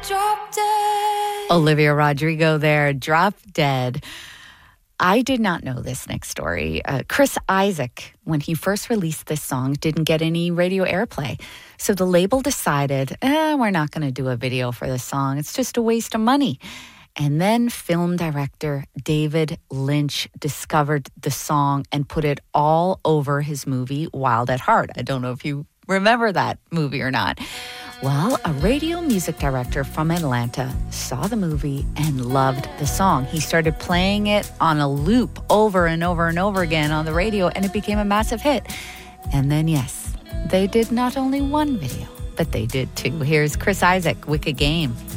Drop Dead. Olivia Rodrigo there, Drop Dead. I did not know this next story. Chris Isaak, when he first released this song, didn't get any radio airplay. So the label decided, we're not going to do a video for this song. It's just a waste of money. And then film director David Lynch discovered the song and put it all over his movie Wild at Heart. I don't know if you remember that movie or not. Well, a radio music director from Atlanta saw the movie and loved the song. He started playing it on a loop over and over and over again on the radio, and it became a massive hit. And then, yes, they did not only one video, but they did two. Here's Chris Isaak, Wicked Game.